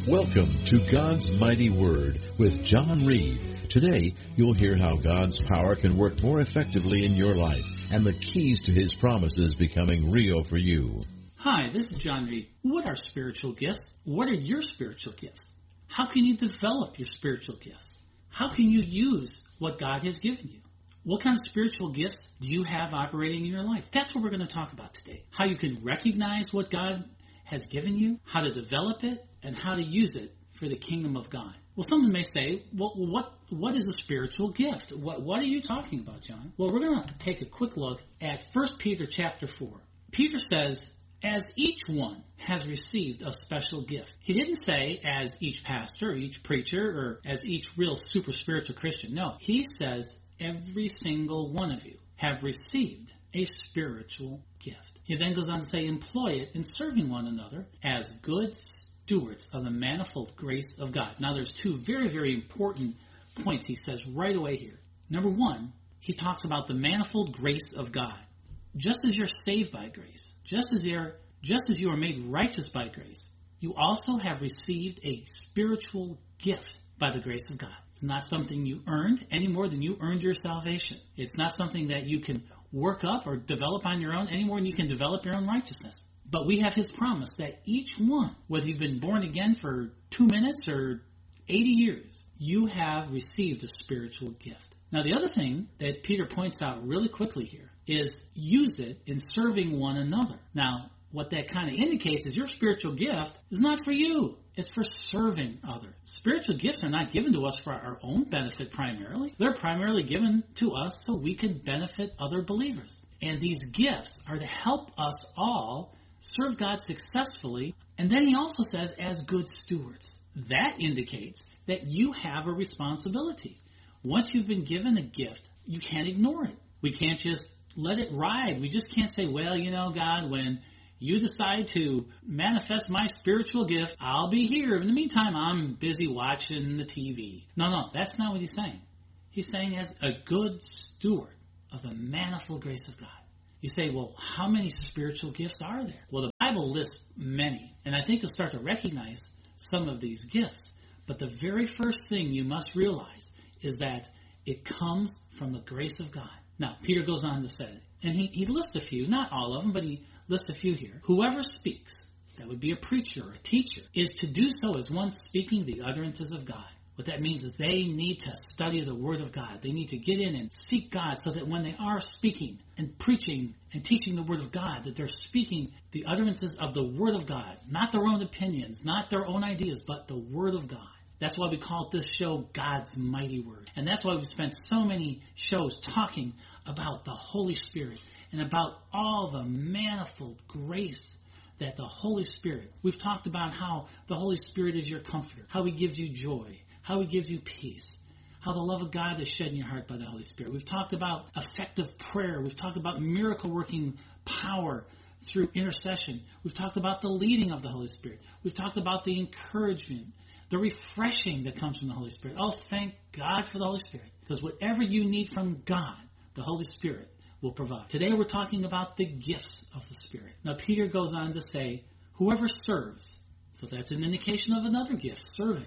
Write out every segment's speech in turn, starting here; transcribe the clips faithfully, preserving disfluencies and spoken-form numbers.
Welcome to God's Mighty Word with John Reed. Today, you'll hear how God's power can work more effectively in your life and the keys to His promises becoming real for you. Hi, this is John Reed. What are spiritual gifts? What are your spiritual gifts? How can you develop your spiritual gifts? How can you use what God has given you? What kind of spiritual gifts do you have operating in your life? That's what we're going to talk about today. How you can recognize what God has given you, how to develop it, and how to use it for the kingdom of God. Well, someone may say, well, what what is a spiritual gift? What what are you talking about, John? Well, we're going to take a quick look at First Peter chapter four. Peter says, as each one has received a special gift. He didn't say as each pastor, or each preacher, or as each real super spiritual Christian. No, he says every single one of you have received a spiritual gift. He then goes on to say, employ it in serving one another as good stewards of the manifold grace of God. Now, there's two very, very important points he says right away here. Number one, he talks about the manifold grace of God. Just as you're saved by grace, just as you're, just as you are made righteous by grace, you also have received a spiritual gift by the grace of God. It's not something you earned any more than you earned your salvation. It's not something that you can work up or develop on your own any more than you can develop your own righteousness. But we have His promise that each one, whether you've been born again for two minutes or eighty years, you have received a spiritual gift. Now, the other thing that Peter points out really quickly here is use it in serving one another. Now, what that kind of indicates is your spiritual gift is not for you. It's for serving others. Spiritual gifts are not given to us for our own benefit primarily. They're primarily given to us so we can benefit other believers. And these gifts are to help us all serve God successfully. And then he also says, as good stewards. That indicates that you have a responsibility. Once you've been given a gift, you can't ignore it. We can't just let it ride. We just can't say, well, you know, God, when you decide to manifest my spiritual gift, I'll be here. In the meantime, I'm busy watching the T V. No, no, that's not what he's saying. He's saying as a good steward of the manifold grace of God. You say, well, how many spiritual gifts are there? Well, the Bible lists many, and I think you'll start to recognize some of these gifts. But the very first thing you must realize is that it comes from the grace of God. Now, Peter goes on to say, and he, he lists a few, not all of them, but he lists a few here. Whoever speaks, that would be a preacher or a teacher, is to do so as one speaking the utterances of God. What that means is they need to study the Word of God. They need to get in and seek God so that when they are speaking and preaching and teaching the Word of God, that they're speaking the utterances of the Word of God, not their own opinions, not their own ideas, but the Word of God. That's why we call this show God's Mighty Word. And that's why we've spent so many shows talking about the Holy Spirit and about all the manifold grace that the Holy Spirit. We've talked about how the Holy Spirit is your comforter, how He gives you joy, how He gives you peace, how the love of God is shed in your heart by the Holy Spirit. We've talked about effective prayer. We've talked about miracle-working power through intercession. We've talked about the leading of the Holy Spirit. We've talked about the encouragement, the refreshing that comes from the Holy Spirit. Oh, thank God for the Holy Spirit, because whatever you need from God, the Holy Spirit will provide. Today we're talking about the gifts of the Spirit. Now, Peter goes on to say, whoever serves, so that's an indication of another gift, serving,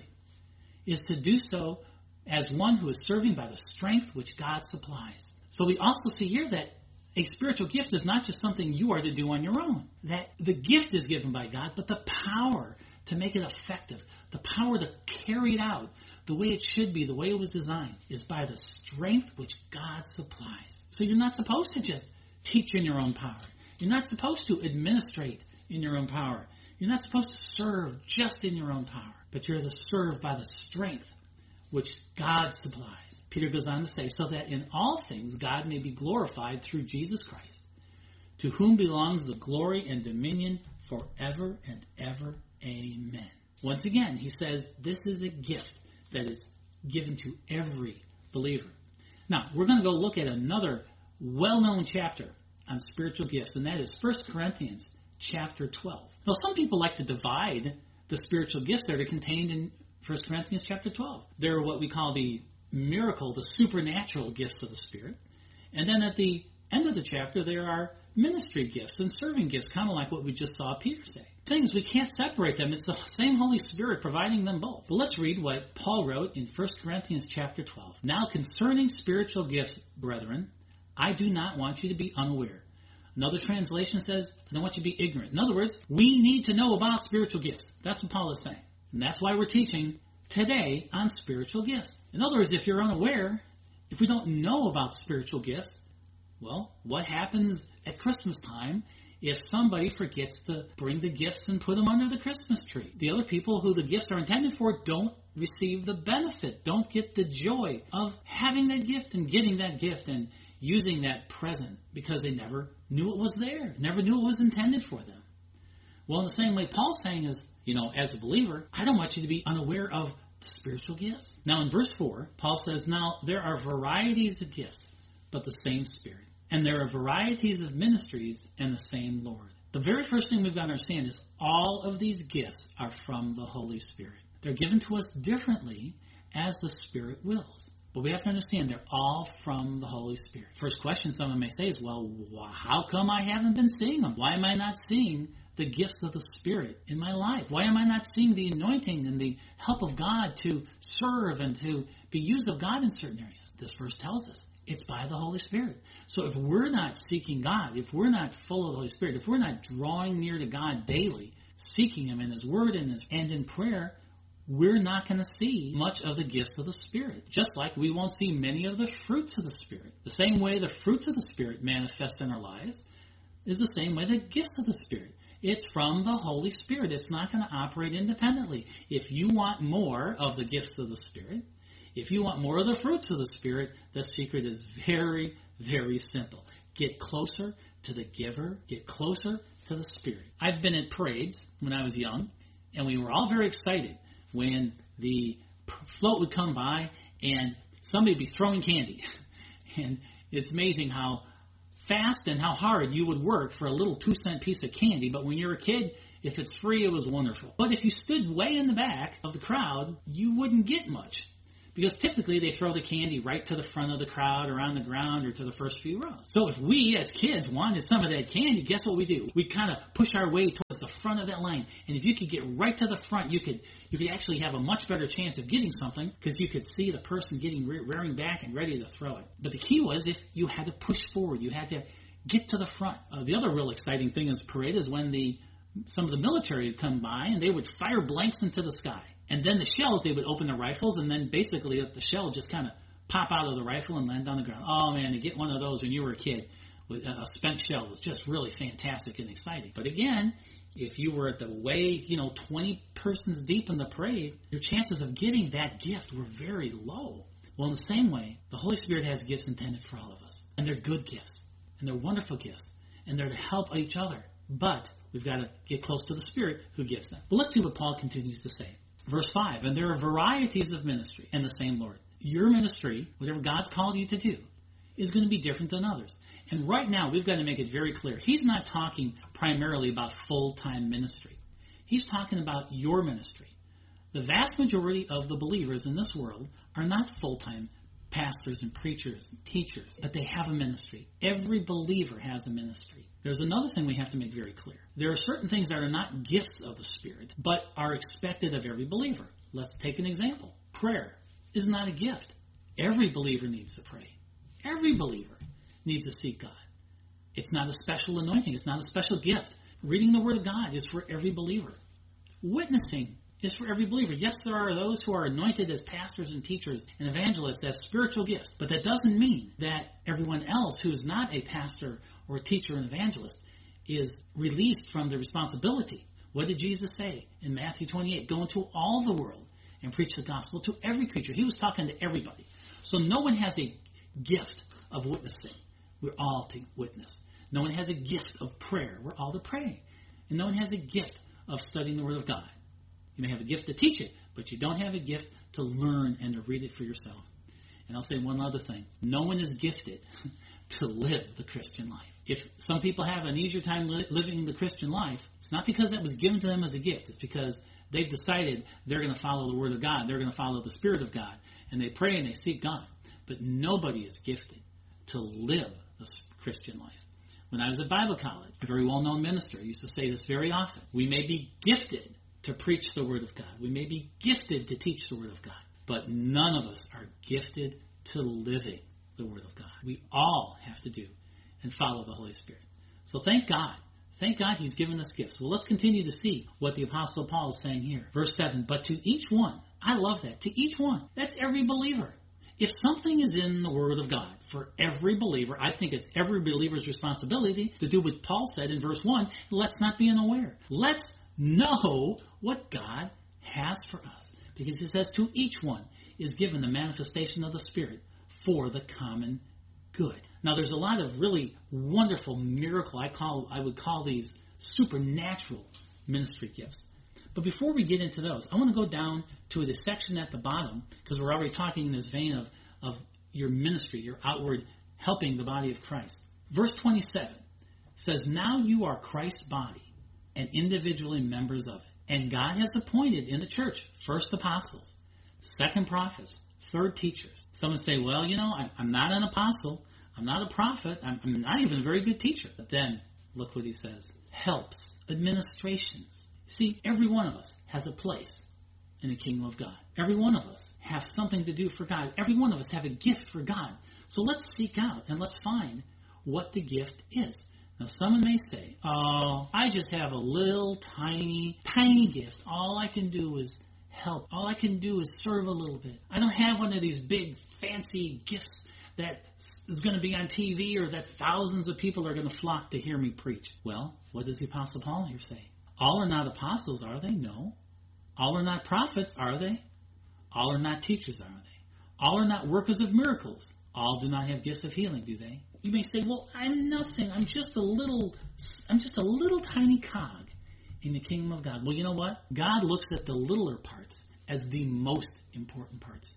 is to do so as one who is serving by the strength which God supplies. So we also see here that a spiritual gift is not just something you are to do on your own. That the gift is given by God, but the power to make it effective, the power to carry it out the way it should be, the way it was designed, is by the strength which God supplies. So you're not supposed to just teach in your own power. You're not supposed to administrate in your own power. You're not supposed to serve just in your own power, but you're to serve by the strength which God supplies. Peter goes on to say, so that in all things God may be glorified through Jesus Christ, to whom belongs the glory and dominion forever and ever. Amen. Once again, he says this is a gift that is given to every believer. Now, we're going to go look at another well-known chapter on spiritual gifts, and that is First Corinthians chapter twelve. Now, some people like to divide the spiritual gifts that are contained in First Corinthians chapter twelve. They're what we call the miracle, the supernatural gifts of the Spirit. And then at the end of the chapter, there are ministry gifts and serving gifts, kind of like what we just saw Peter say. Things, we can't separate them. It's the same Holy Spirit providing them both. But let's read what Paul wrote in First Corinthians chapter twelve. Now concerning spiritual gifts, brethren, I do not want you to be unaware. Another translation says, I don't want you to be ignorant. In other words, we need to know about spiritual gifts. That's what Paul is saying. And that's why we're teaching today on spiritual gifts. In other words, if you're unaware, if we don't know about spiritual gifts, well, what happens at Christmas time if somebody forgets to bring the gifts and put them under the Christmas tree? The other people who the gifts are intended for don't receive the benefit, don't get the joy of having that gift and getting that gift and using that present because they never knew it was there, never knew it was intended for them. Well, in the same way Paul's saying is, you know, as a believer, I don't want you to be unaware of spiritual gifts. Now in verse four, Paul says, now there are varieties of gifts, but the same Spirit. And there are varieties of ministries and the same Lord. The very first thing we've got to understand is all of these gifts are from the Holy Spirit. They're given to us differently as the Spirit wills. But we have to understand they're all from the Holy Spirit. First question someone may say is, well, how come I haven't been seeing them? Why am I not seeing the gifts of the Spirit in my life? Why am I not seeing the anointing and the help of God to serve and to be used of God in certain areas? This verse tells us it's by the Holy Spirit. So if we're not seeking God, if we're not full of the Holy Spirit, if we're not drawing near to God daily, seeking Him in His Word and, His, and in prayer, we're not going to see much of the gifts of the Spirit. Just like we won't see many of the fruits of the Spirit. The same way the fruits of the Spirit manifest in our lives is the same way the gifts of the Spirit. It's from the Holy Spirit. It's not going to operate independently. If you want more of the gifts of the Spirit, if you want more of the fruits of the Spirit, the secret is very, very simple. Get closer to the giver. Get closer to the Spirit. I've been at parades when I was young, and we were all very excited when the float would come by and somebody would be throwing candy. And it's amazing how fast and how hard you would work for a little two-cent piece of candy. But when you're a kid, if it's free, it was wonderful. But if you stood way in the back of the crowd, you wouldn't get much. Because typically they throw the candy right to the front of the crowd or on the ground or to the first few rows. So if we as kids wanted some of that candy, guess what we do? We kind of push our way towards the front of that line. And if you could get right to the front, you could you could actually have a much better chance of getting something because you could see the person getting rearing back and ready to throw it. But the key was if you had to push forward, you had to get to the front. Uh, the other real exciting thing is parade is when the some of the military would come by and they would fire blanks into the sky. And then the shells, they would open their rifles, and then basically the shell just kind of pop out of the rifle and land on the ground. Oh, man, to get one of those when you were a kid with a spent shell was just really fantastic and exciting. But again, if you were at the way, you know, twenty persons deep in the parade, your chances of getting that gift were very low. Well, in the same way, the Holy Spirit has gifts intended for all of us. And they're good gifts. And they're wonderful gifts. And they're to help each other. But we've got to get close to the Spirit who gives them. But let's see what Paul continues to say. Verse five, and there are varieties of ministry and the same Lord. Your ministry, whatever God's called you to do, is going to be different than others. And right now, we've got to make it very clear. He's not talking primarily about full-time ministry. He's talking about your ministry. The vast majority of the believers in this world are not full-time pastors and preachers and teachers, but they have a ministry. Every believer has a ministry. There's another thing we have to make very clear. There are certain things that are not gifts of the Spirit, but are expected of every believer. Let's take an example. Prayer is not a gift. Every believer needs to pray. Every believer needs to seek God. It's not a special anointing. It's not a special gift. Reading the Word of God is for every believer. Witnessing is for every believer. Yes, there are those who are anointed as pastors and teachers and evangelists as spiritual gifts, but that doesn't mean that everyone else who is not a pastor or a teacher and evangelist is released from the responsibility. What did Jesus say in Matthew twenty-eight? Go into all the world and preach the gospel to every creature. He was talking to everybody. So no one has a gift of witnessing. We're all to witness. No one has a gift of prayer. We're all to pray. And no one has a gift of studying the Word of God. You may have a gift to teach it, but you don't have a gift to learn and to read it for yourself. And I'll say one other thing. No one is gifted to live the Christian life. If some people have an easier time li- living the Christian life, it's not because that was given to them as a gift. It's because they've decided they're going to follow the Word of God. They're going to follow the Spirit of God. And they pray and they seek God. But nobody is gifted to live the Christian life. When I was at Bible college, a very well-known minister used to say this very often. We may be gifted to preach the Word of God. We may be gifted to teach the Word of God. But none of us are gifted to living the Word of God. We all have to do and follow the Holy Spirit. So thank God. Thank God He's given us gifts. Well, let's continue to see what the Apostle Paul is saying here. Verse seven, but to each one, I love that, to each one, that's every believer. If something is in the Word of God, for every believer, I think it's every believer's responsibility to do what Paul said in verse one, let's not be unaware. Let's know what God has for us. Because it says, to each one is given the manifestation of the Spirit for the common good. Now, there's a lot of really wonderful miracle, I call, I would call these supernatural ministry gifts. But before we get into those, I want to go down to the section at the bottom, because we're already talking in this vein of, of your ministry, your outward helping the body of Christ. Verse twenty-seven says, now you are Christ's body and individually members of it. And God has appointed in the church first apostles, second prophets, third teachers. Someone say, well, you know, I'm, I'm not an apostle. I'm not a prophet. I'm, I'm not even a very good teacher. But then, look what he says. Helps, administrations. See, every one of us has a place in the kingdom of God. Every one of us have something to do for God. Every one of us have a gift for God. So let's seek out and let's find what the gift is. Now, someone may say, oh, I just have a little tiny, tiny gift. All I can do is help. All I can do is serve a little bit. I don't have one of these big, fancy gifts that is going to be on T V or that thousands of people are going to flock to hear me preach. Well, what does the Apostle Paul here say? All are not apostles, are they? No. All are not prophets, are they? All are not teachers, are they? All are not workers of miracles. All do not have gifts of healing, do they? You may say, well, I'm nothing. I'm just a little, I'm just a little tiny cog in the kingdom of God. Well, you know what? God looks at the littler parts as the most important parts.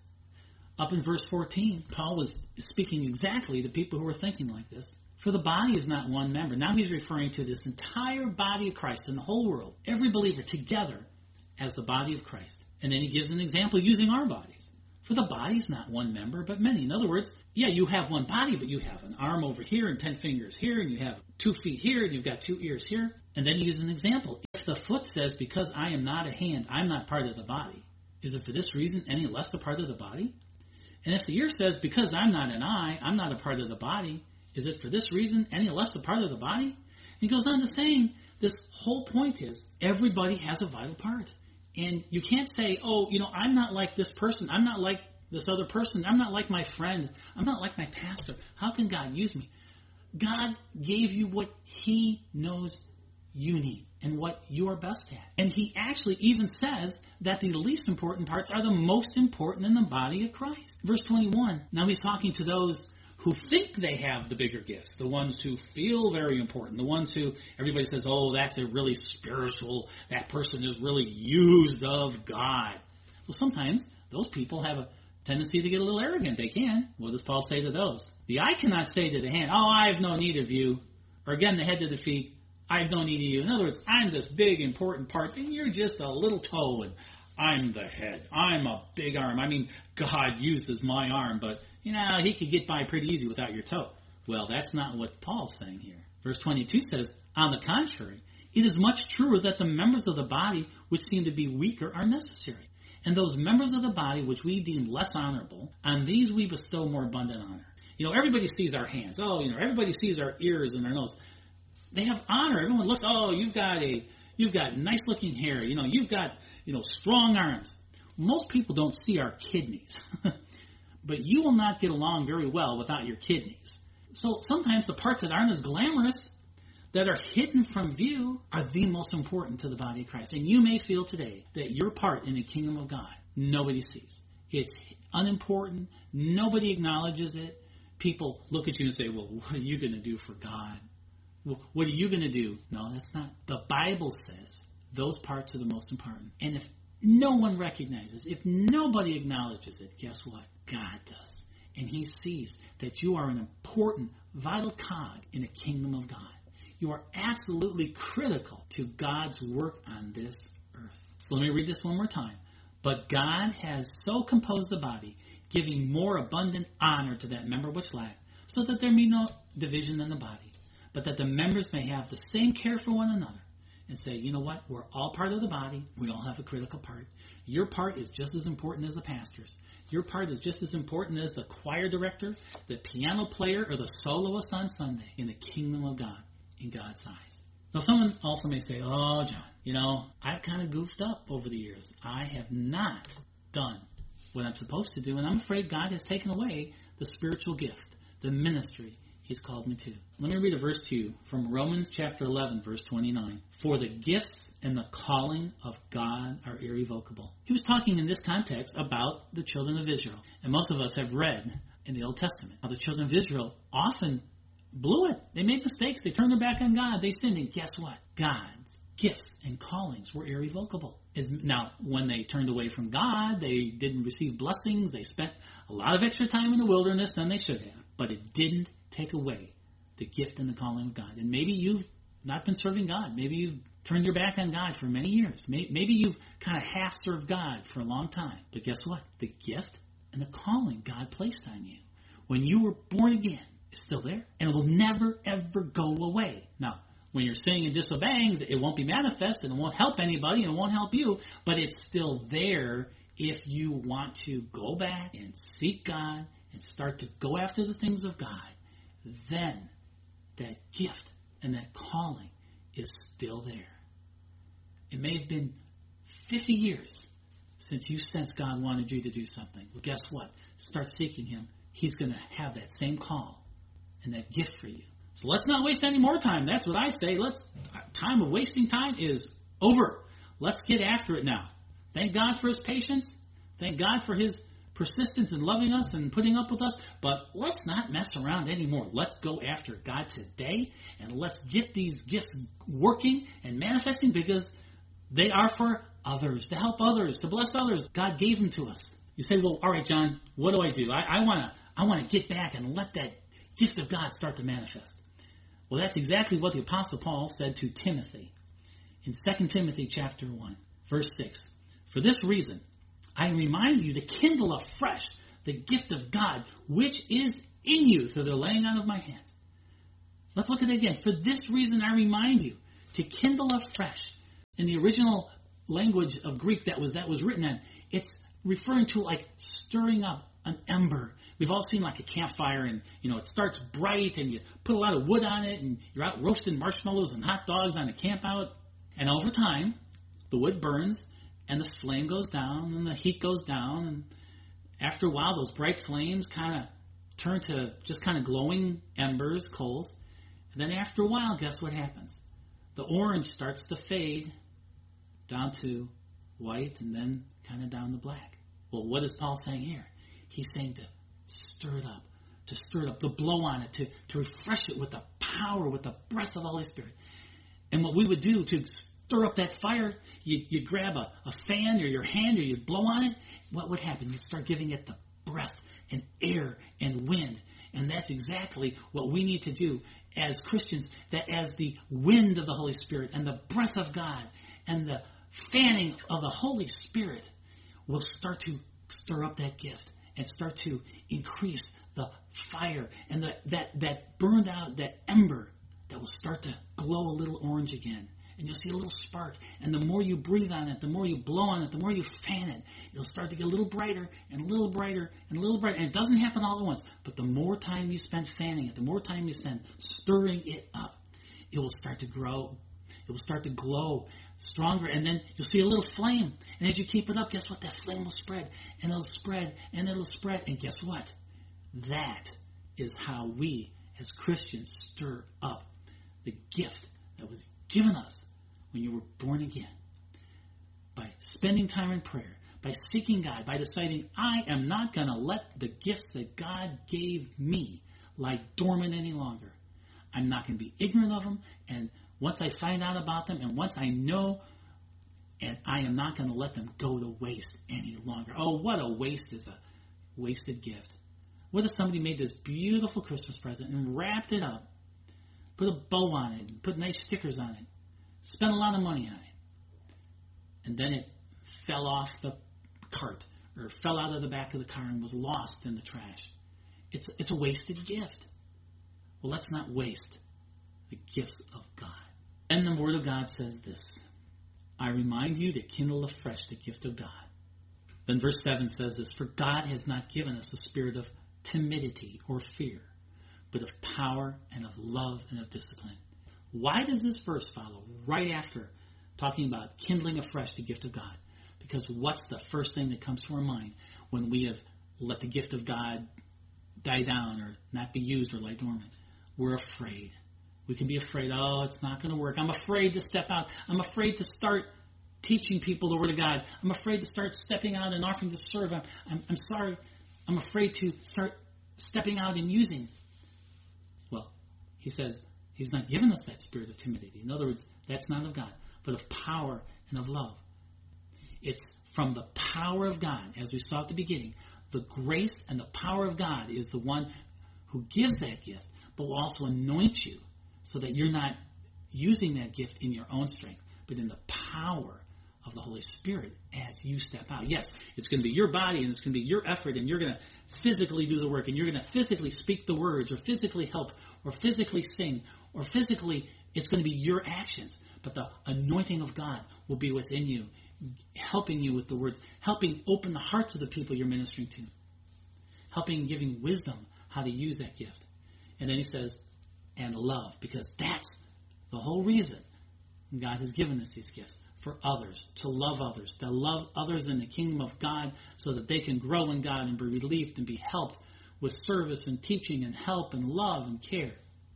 Up in verse fourteen, Paul was speaking exactly to people who were thinking like this. For the body is not one member. Now he's referring to this entire body of Christ in the whole world, every believer together as the body of Christ. And then he gives an example using our bodies. For the body is not one member, but many. In other words, yeah, you have one body, but you have an arm over here and ten fingers here, and you have two feet here, and you've got two ears here. And then he gives an example. If the foot says, because I am not a hand, I'm not part of the body, is it for this reason any less a part of the body? And if the ear says, because I'm not an eye, I'm not a part of the body, is it for this reason any less a part of the body? He goes on to saying, this whole point is, everybody has a vital part. And you can't say, oh, you know, I'm not like this person. I'm not like this other person. I'm not like my friend. I'm not like my pastor. How can God use me? God gave you what He knows you need and what you are best at. And He actually even says that the least important parts are the most important in the body of Christ. Verse twenty-one, now he's talking to those who think they have the bigger gifts, the ones who feel very important, the ones who everybody says, oh, that's a really spiritual, that person is really used of God. Well, sometimes those people have a tendency to get a little arrogant. They can. What does Paul say to those? The eye cannot say to the hand, oh, I have no need of you. Or again, the head to the feet, I have no need of you. In other words, I'm this big, important part, and you're just a little toe, and I'm the head. I'm a big arm. I mean, God uses my arm, but you know, He could get by pretty easy without your toe. Well, that's not what Paul's saying here. Verse twenty-two says, on the contrary, it is much truer that the members of the body which seem to be weaker are necessary. And those members of the body which we deem less honorable, on these we bestow more abundant honor. You know, everybody sees our hands. Oh, you know, everybody sees our ears and our nose. They have honor. Everyone looks, oh, you've got a, you've got nice looking hair. You know, you've got, you know, strong arms. Most people don't see our kidneys. But you will not get along very well without your kidneys. So sometimes the parts that aren't as glamorous, that are hidden from view, are the most important to the body of Christ. And you may feel today that your part in the kingdom of God, nobody sees. It's unimportant. Nobody acknowledges it. People look at you and say, well, what are you going to do for God? Well, what are you going to do? No, that's not. The Bible says those parts are the most important. And if no one recognizes, if nobody acknowledges it, guess what? God does. And He sees that you are an important, vital cog in the kingdom of God. You are absolutely critical to God's work on this earth. So let me read this one more time. But God has so composed the body, giving more abundant honor to that member which lacked, so that there be no division in the body, but that the members may have the same care for one another and say, you know what, we're all part of the body. We all have a critical part. Your part is just as important as the pastor's. Your part is just as important as the choir director, the piano player, or the soloist on Sunday in the kingdom of God, in God's eyes. Now, someone also may say, oh, John, you know, I've kind of goofed up over the years. I have not done what I'm supposed to do, and I'm afraid God has taken away the spiritual gift, the ministry He's called me to. Let me read a verse to you from Romans chapter eleven, verse twenty-nine. For the gifts and the calling of God are irrevocable. He was talking in this context about the children of Israel. And most of us have read in the Old Testament how the children of Israel often blew it. They made mistakes. They turned their back on God. They sinned. And guess what? God's gifts and callings were irrevocable. Now, when they turned away from God, they didn't receive blessings. They spent a lot of extra time in the wilderness than they should have. But it didn't take away the gift and the calling of God. And maybe you've not been serving God. Maybe you've turned your back on God for many years. Maybe you've kind of half-served God for a long time. But guess what? The gift and the calling God placed on you when you were born again is still there. And it will never, ever go away. Now, when you're sinning and disobeying, it won't be manifest and it won't help anybody and it won't help you. But it's still there if you want to go back and seek God and start to go after the things of God. Then that gift and that calling is still there. It may have been fifty years since you sensed God wanted you to do something. Well, guess what? Start seeking Him. He's going to have that same call and that gift for you. So let's not waste any more time. That's what I say. Let's time of wasting time is over. Let's get after it now. Thank God for His patience. Thank God for His persistence in loving us and putting up with us. But let's not mess around anymore. Let's go after God today, and let's get these gifts working and manifesting, because they are for others, to help others, to bless others. God gave them to us. You say, well, all right, John, what do I do? I, I want to I want to get back and let that gift of God start to manifest. Well, that's exactly what the Apostle Paul said to Timothy in Second Timothy chapter one, verse six. For this reason, I remind you to kindle afresh the gift of God, which is in you through the laying on of my hands. Let's look at it again. For this reason, I remind you to kindle afresh. In the original language of Greek that was that was written in, it's referring to like stirring up an ember. We've all seen like a campfire, and you know it starts bright, and you put a lot of wood on it, and you're out roasting marshmallows and hot dogs on the camp out. And over time, the wood burns, and the flame goes down, and the heat goes down, and after a while, those bright flames kind of turn to just kind of glowing embers, coals. And then after a while, guess what happens? The orange starts to fade down to white, and then kind of down to black. Well, what is Paul saying here? He's saying to stir it up, to stir it up, to blow on it, to, to refresh it with the power, with the breath of the Holy Spirit. And what we would do to stir up that fire, you, you grab a, a fan or your hand or you blow on it. What would happen? You'd start giving it the breath and air and wind. And that's exactly what we need to do as Christians, that as the wind of the Holy Spirit and the breath of God and the fanning of the Holy Spirit will start to stir up that gift and start to increase the fire and the, that, that burned out, that ember that will start to glow a little orange again. And you'll see a little spark. And the more you breathe on it, the more you blow on it, the more you fan it, it'll start to get a little brighter and a little brighter and a little brighter. And it doesn't happen all at once. But the more time you spend fanning it, the more time you spend stirring it up, it will start to grow. It will start to glow stronger. And then you'll see a little flame. And as you keep it up, guess what? That flame will spread. And it'll spread. And it'll spread. And guess what? That is how we as Christians stir up the gift that was given us when you were born again. By spending time in prayer, by seeking God, by deciding, I am not going to let the gifts that God gave me lie dormant any longer. I'm not going to be ignorant of them, and once I find out about them, and once I know, and I am not going to let them go to waste any longer. Oh, what a waste is a wasted gift. What if somebody made this beautiful Christmas present and wrapped it up, put a bow on it, put nice stickers on it, spent a lot of money on it, and then it fell off the cart or fell out of the back of the car and was lost in the trash? It's, it's a wasted gift. Well, let's not waste the gifts of God. And the Word of God says this, I remind you to kindle afresh the gift of God. Then verse seven says this, for God has not given us a spirit of timidity or fear, but of power and of love and of discipline. Why does this verse follow right after talking about kindling afresh the gift of God? Because what's the first thing that comes to our mind when we have let the gift of God die down or not be used or lie dormant? We're afraid. We can be afraid, oh, it's not going to work. I'm afraid to step out. I'm afraid to start teaching people the Word of God. I'm afraid to start stepping out and offering to serve. I'm, I'm, I'm sorry. I'm afraid to start stepping out and using. Well, he says he's not given us that spirit of timidity. In other words, that's not of God, but of power and of love. It's from the power of God, as we saw at the beginning. The grace and the power of God is the one who gives that gift, but will also anoint you so that you're not using that gift in your own strength, but in the power of the Holy Spirit as you step out. Yes, it's going to be your body and it's going to be your effort, and you're going to physically do the work, and you're going to physically speak the words or physically help or physically sing or physically, it's going to be your actions. But the anointing of God will be within you, helping you with the words, helping open the hearts of the people you're ministering to, helping giving wisdom how to use that gift. And then he says, and love, because that's the whole reason God has given us these gifts, for others, to love others, to love others in the kingdom of God so that they can grow in God and be relieved and be helped with service and teaching and help and love and care.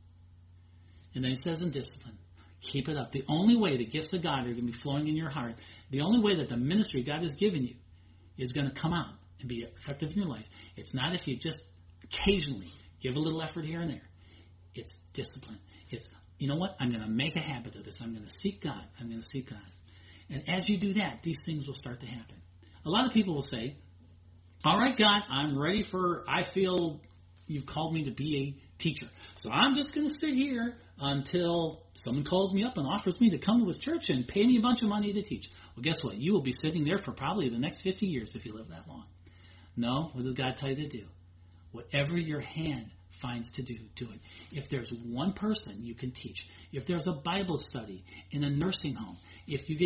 And then he says in discipline, keep it up. The only way the gifts of God are going to be flowing in your heart, the only way that the ministry God has given you is going to come out and be effective in your life. It's not if you just occasionally give a little effort here and there. It's discipline. It's, you know what? I'm going to make a habit of this. I'm going to seek God. I'm going to seek God. And as you do that, these things will start to happen. A lot of people will say, all right, God, I'm ready for, I feel you've called me to be a teacher. So I'm just going to sit here until someone calls me up and offers me to come to his church and pay me a bunch of money to teach. Well, guess what? You will be sitting there for probably the next fifty years if you live that long. No, what does God tell you to do? Whatever your hand finds to do, do it. If there's one person you can teach, if there's a Bible study in a nursing home, if you get